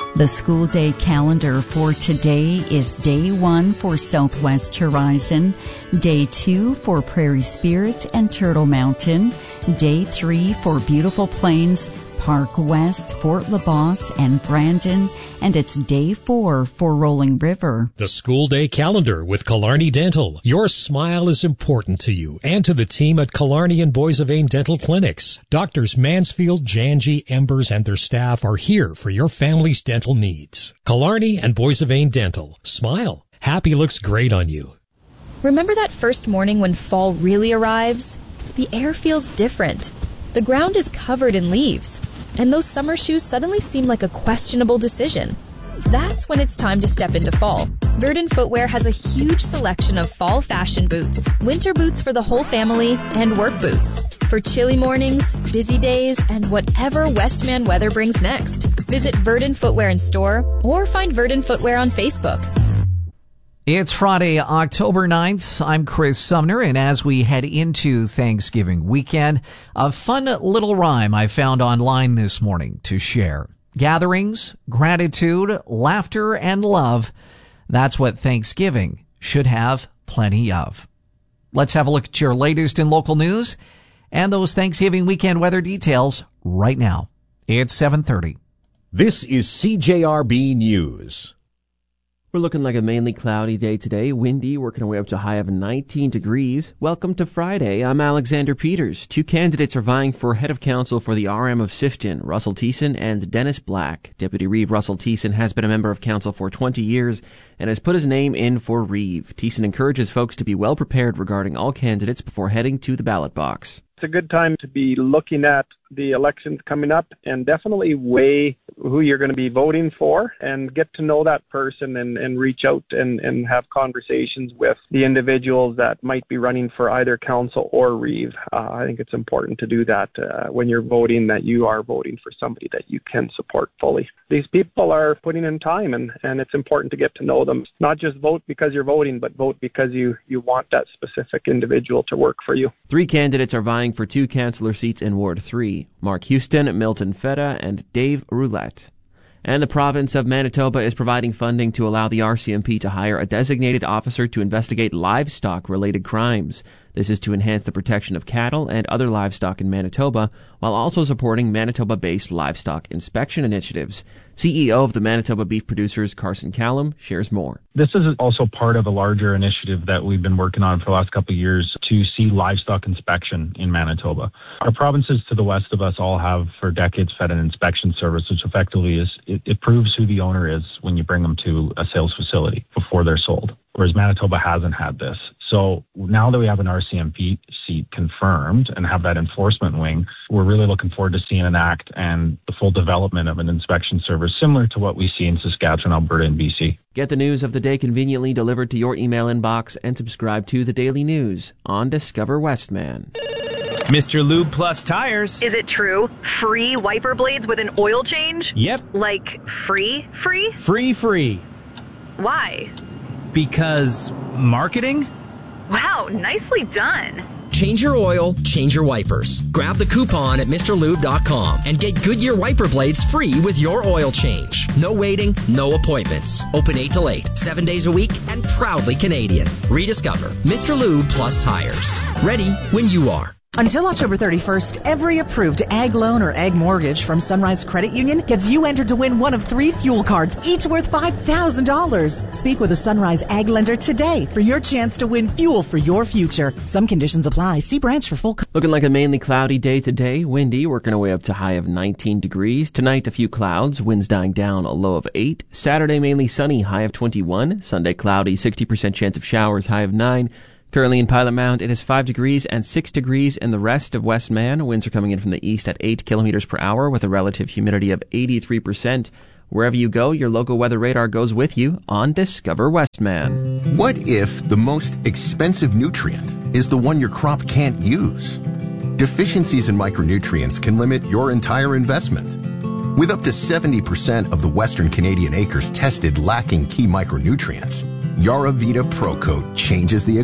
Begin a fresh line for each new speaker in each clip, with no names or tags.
The school day calendar for today is Day 1 for Southwest Horizon, Day 2 for Prairie Spirit and Turtle Mountain, Day 3 for Beautiful Plains, Park West, Fort LaBosse, and Brandon, and it's Day 4 for Rolling River.
The school day calendar with Killarney Dental. Your smile is important to you and to the team at Killarney and Boissevain Dental Clinics. Doctors Mansfield, Janji, Embers, and their staff are here for your family's dental needs. Killarney and Boissevain Dental. Smile. Happy looks great on you.
Remember that first morning when fall really arrives? The air feels different. The ground is covered in leaves, and those summer shoes suddenly seem like a questionable decision. That's when it's time to step into fall. Verdant Footwear has a huge selection of fall fashion boots, winter boots for the whole family, and work boots for chilly mornings, busy days, and whatever Westman weather brings next. Visit Verdant Footwear in store or find Verdant Footwear on Facebook.
It's Friday, October 9th. I'm Chris Sumner, and as we head into Thanksgiving weekend, a fun little rhyme I found online this morning to share. Gatherings, gratitude, laughter, and love. That's what Thanksgiving should have plenty of. Let's have a look at your latest in local news and those Thanksgiving weekend weather details right now. It's 7:30.
This is CJRB News.
We're looking like a mainly cloudy day today, windy, working our way up to a high of 19 degrees. Welcome to Friday. I'm Alexander Peters. Two candidates are vying for head of council for the RM of Sifton, Russell Thiessen and Dennis Black. Deputy Reeve Russell Thiessen has been a member of council for 20 years and has put his name in for Reeve. Thiessen encourages folks to be well prepared regarding all candidates before heading to the ballot box.
It's a good time to be looking at the elections coming up and definitely weigh who you're going to be voting for and get to know that person and reach out and have conversations with the individuals that might be running for either council or Reeve. I think it's important to do that when you're voting, that you are voting for somebody that you can support fully. These people are putting in time and it's important to get to know them. Not just vote because you're voting, but vote because you want that specific individual to work for you.
Three candidates are vying for two councillor seats in Ward 3. Mark Houston, Milton Feta, and Dave Roulette. And the province of Manitoba is providing funding to allow the RCMP to hire a designated officer to investigate livestock-related crimes. This is to enhance the protection of cattle and other livestock in Manitoba, while also supporting Manitoba-based livestock inspection initiatives. CEO of the Manitoba Beef Producers, Carson Callum, shares more.
This is also part of a larger initiative that we've been working on for the last couple of years to see livestock inspection in Manitoba. Our provinces to the west of us all have for decades fed an inspection service, which effectively is, it proves who the owner is when you bring them to a sales facility before they're sold. Whereas Manitoba hasn't had this. So now that we have an RCMP seat confirmed and have that enforcement wing, we're really looking forward to seeing an act and the full development of an inspection service similar to what we see in Saskatchewan, Alberta, and BC.
Get the news of the day conveniently delivered to your email inbox and subscribe to The Daily News on Discover Westman.
Mr. Lube Plus Tires.
Is it true? Free wiper blades with an oil change?
Yep.
Like free?
Free.
Why?
Because marketing?
Wow, nicely done.
Change your oil, change your wipers. Grab the coupon at MrLube.com and get Goodyear wiper blades free with your oil change. No waiting, no appointments. Open 8 till 8, 7 days a week, and proudly Canadian. Rediscover Mr. Lube Plus Tires. Ready when you are.
Until October 31st, every approved ag loan or ag mortgage from Sunrise Credit Union gets you entered to win one of 3 fuel cards, each worth $5,000. Speak with a Sunrise ag lender today for your chance to win fuel for your future. Some conditions apply. See branch for full.
Looking like a mainly cloudy day today. Windy, working our way up to high of 19 degrees. Tonight, a few clouds. Winds dying down, a low of 8. Saturday, mainly sunny, high of 21. Sunday, cloudy, 60% chance of showers, high of 9. Currently in Pilot Mound, it is 5 degrees and 6 degrees in the rest of Westman. Winds are coming in from the east at 8 kilometers per hour with a relative humidity of 83%. Wherever you go, your local weather radar goes with you on Discover Westman.
What if the most expensive nutrient is the one your crop can't use? Deficiencies in micronutrients can limit your entire investment. With up to 70% of the Western Canadian acres tested lacking key micronutrients, Yaravita ProCoat changes the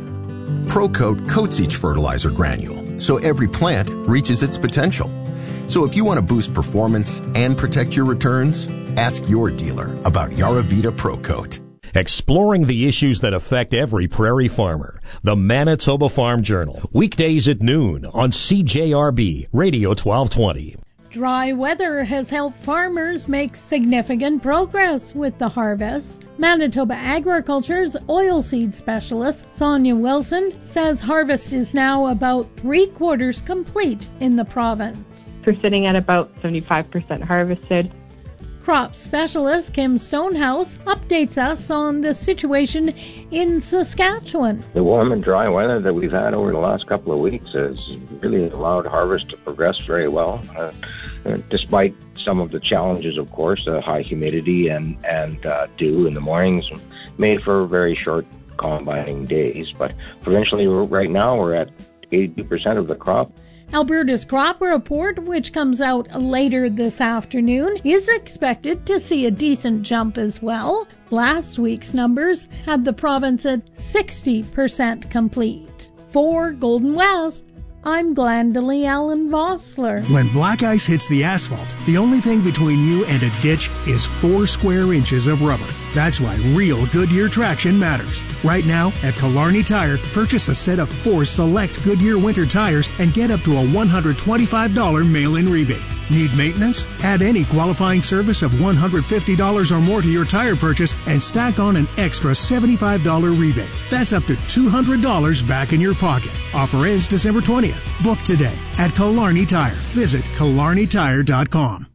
equation. ProCoat coats each fertilizer granule so every plant reaches its potential. So if you want to boost performance and protect your returns, ask your dealer about Yaravita Pro Coat.
Exploring the issues that affect every prairie farmer. The Manitoba Farm Journal. Weekdays at noon on CJRB Radio 1220.
Dry weather has helped farmers make significant progress with the harvest. Manitoba Agriculture's oilseed specialist, Sonia Wilson, says harvest is now about 3/4 complete in the province.
We're sitting at about 75% harvested.
Crop specialist Kim Stonehouse updates us on the situation in Saskatchewan.
The warm and dry weather that we've had over the last couple of weeks has really allowed harvest to progress very well, despite some of the challenges, of course, high humidity and dew in the mornings made for very short combining days. But provincially, right now, we're at 82% of the crop.
Alberta's crop report, which comes out later this afternoon, is expected to see a decent jump as well. Last week's numbers had the province at 60% complete. For Golden West, I'm Glendalee Allen Vossler.
When black ice hits the asphalt, the only thing between you and a ditch is 4 square inches of rubber. That's why real Goodyear traction matters. Right now, at Killarney Tire, purchase a set of 4 select Goodyear winter tires and get up to a $125 mail-in rebate. Need maintenance? Add any qualifying service of $150 or more to your tire purchase and stack on an extra $75 rebate. That's up to $200 back in your pocket. Offer ends December 20th. Book today at Killarney Tire. Visit KillarneyTire.com.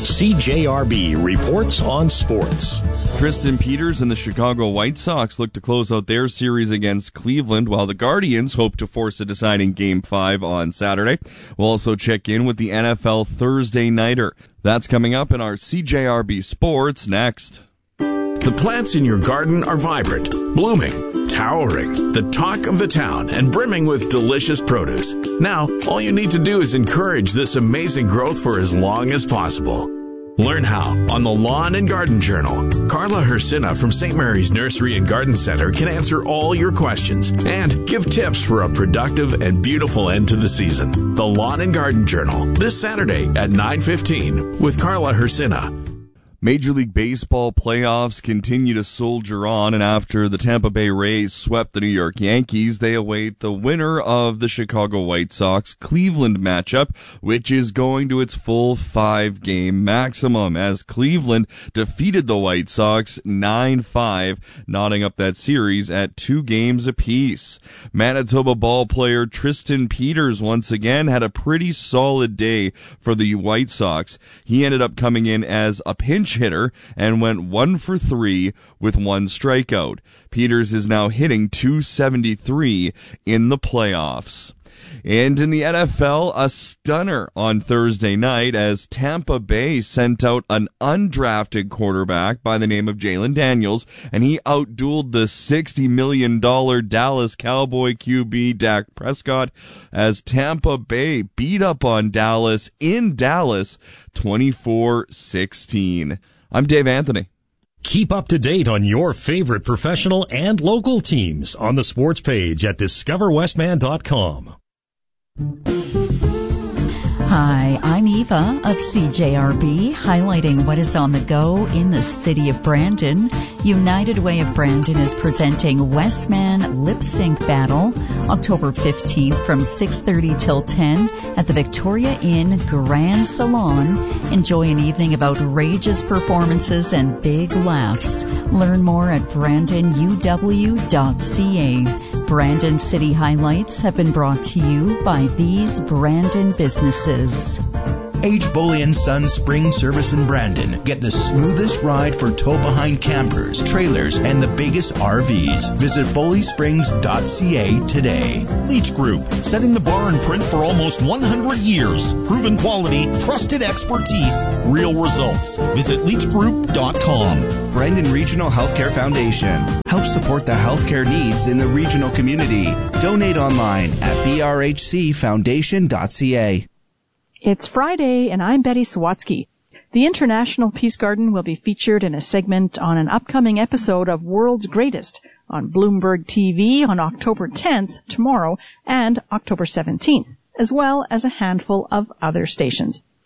CJRB reports on sports.
Tristan Peters and the Chicago White Sox look to close out their series against Cleveland, while the Guardians hope to force a deciding Game 5 on Saturday. We'll also check in with the NFL Thursday Nighter. That's coming up in our CJRB Sports next.
The plants in your garden are vibrant, blooming, towering, the talk of the town, and brimming with delicious produce. Now, all you need to do is encourage this amazing growth for as long as possible. Learn how on the Lawn and Garden Journal. Carla Hersina from St. Mary's Nursery and Garden Center can answer all your questions and give tips for a productive and beautiful end to the season. The Lawn and Garden Journal, this Saturday at 9:15 with Carla Hersina.
Major League Baseball playoffs continue to soldier on, and after the Tampa Bay Rays swept the New York Yankees, they await the winner of the Chicago White Sox-Cleveland matchup, which is going to its full 5-game maximum, as Cleveland defeated the White Sox 9-5, knotting up that series at 2 games apiece. Manitoba ball player Tristan Peters once again had a pretty solid day for the White Sox. He ended up coming in as a pinch hitter and went 1 for 3 with 1 strikeout. Peters is now hitting .273 in the playoffs. And in the NFL, a stunner on Thursday night as Tampa Bay sent out an undrafted quarterback by the name of Jalen Daniels, and he outdueled the $60 million Dallas Cowboy QB Dak Prescott as Tampa Bay beat up on Dallas in Dallas 24-16. I'm Dave Anthony.
Keep up to date on your favorite professional and local teams on the sports page at discoverwestman.com.
Hi, I'm Eva of CJRB, highlighting what is on the go in the city of Brandon. United Way of Brandon is presenting Westman Lip Sync Battle October 15th from 6:30 till 10 at the Victoria Inn Grand Salon. Enjoy an evening of outrageous performances and big laughs. Learn more at brandonuw.ca. Brandon City Highlights have been brought to you by these Brandon businesses.
H. Boley & Sons Spring Service in Brandon. Get the smoothest ride for tow-behind campers, trailers, and the biggest RVs. Visit BoleySprings.ca today.
Leach Group, setting the bar in print for almost 100 years. Proven quality, trusted expertise, real results. Visit LeachGroup.com.
Brandon Regional Healthcare Foundation helps support the healthcare needs in the regional community. Donate online at brhcfoundation.ca.
It's Friday, and I'm Betty Sawatsky. The International Peace Garden will be featured in a segment on an upcoming episode of World's Greatest on Bloomberg TV on October 10th, tomorrow, and October 17th, as well as a handful of other stations.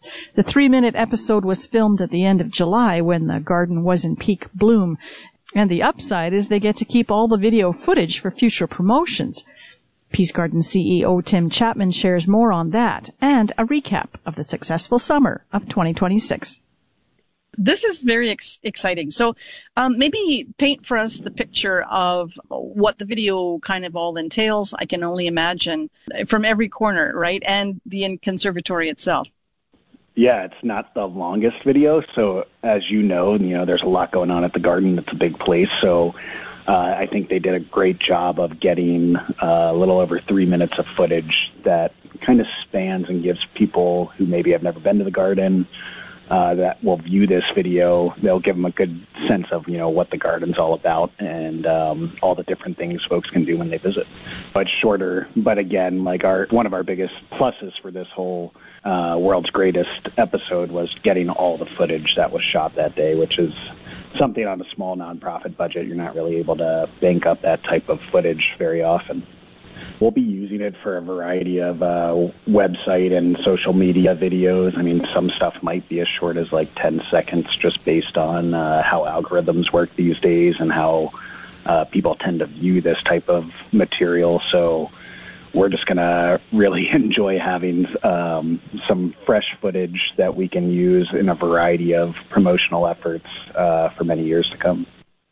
The 3-minute episode was filmed at the end of July when the garden was in peak bloom. And the upside is they get to keep all the video footage for future promotions. Peace Garden CEO Tim Chapman shares more on that and a recap of the successful summer of 2026.
This is very exciting. So maybe paint for us the picture of what the video kind of all entails. I can only imagine from every corner, right? And the conservatory itself.
Yeah, it's not the longest video. So as you know, there's a lot going on at the garden. It's a big place. So I think they did a great job of getting a little over 3 minutes of footage that kind of spans and gives people who maybe have never been to the garden that will view this video, they'll give them a good sense of, what the garden's all about and all the different things folks can do when they visit. But shorter, but again, like one of our biggest pluses for this whole World's Greatest episode was getting all the footage that was shot that day, which is something on a small nonprofit budget. You're not really able to bank up that type of footage very often. We'll be using it for a variety of website and social media videos. I mean, some stuff might be as short as like 10 seconds just based on how algorithms work these days and how people tend to view this type of material. So we're just going to really enjoy having some fresh footage that we can use in a variety of promotional efforts for many years to come.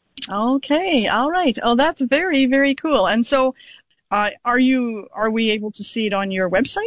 Okay. All right. Oh, that's very, very cool. And so are we able to see it on your website?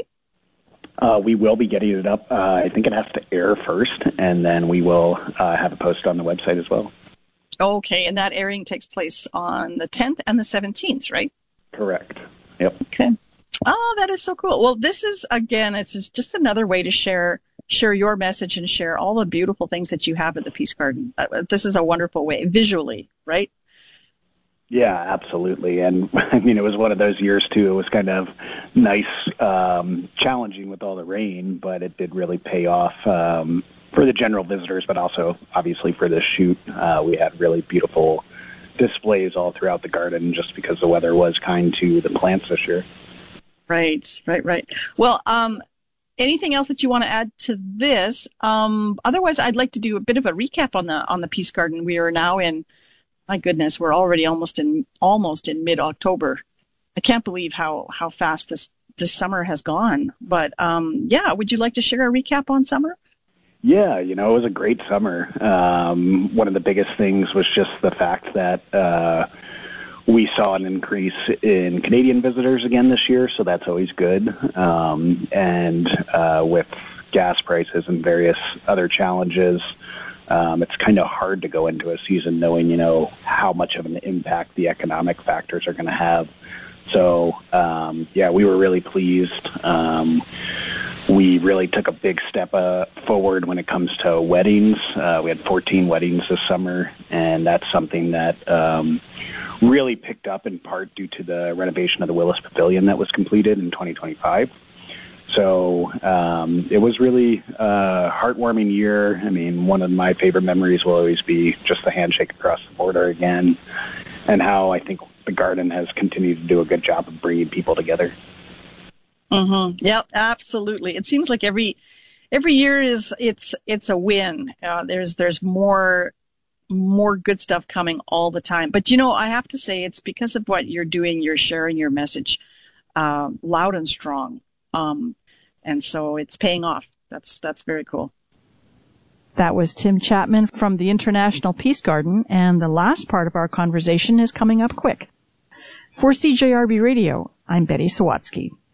We will be getting it up. I think it has to air first, and then we will have it posted on the website as well.
Okay, and that airing takes place on the 10th and the 17th, right?
Correct. Yep.
Okay. Oh, that is so cool. Well, this is, again, it's just another way to share your message and share all the beautiful things that you have at the Peace Garden. This is a wonderful way, visually, right?
Yeah, absolutely. And I mean, it was one of those years too. It was kind of nice, challenging with all the rain, but it did really pay off for the general visitors, but also obviously for this shoot. We had really beautiful displays all throughout the garden just because the weather was kind to the plants this year.
Right. Well, anything else that you want to add to this? Otherwise, I'd like to do a bit of a recap on the Peace Garden. We are now in, my goodness, we're already almost in mid-October. I can't believe how fast this summer has gone. But would you like to share a recap on summer?
Yeah, it was a great summer. One of the biggest things was just the fact that we saw an increase in Canadian visitors again this year, so that's always good. And with gas prices and various other challenges, it's kind of hard to go into a season knowing, how much of an impact the economic factors are going to have. So, we were really pleased. We really took a big step forward when it comes to weddings. We had 14 weddings this summer, and that's something that really picked up in part due to the renovation of the Willis Pavilion that was completed in 2025. So it was really a heartwarming year. I mean, one of my favorite memories will always be just the handshake across the border again, and how I think the garden has continued to do a good job of bringing people together.
Mm-hmm. Yep, absolutely. It seems like every year it's a win. There's more good stuff coming all the time. But I have to say it's because of what you're doing. You're sharing your message loud and strong, and so it's paying off. That's very cool.
That was Tim Chapman from the International Peace Garden, and the last part of our conversation is coming up quick. For CJRB Radio, I'm Betty Sawatsky.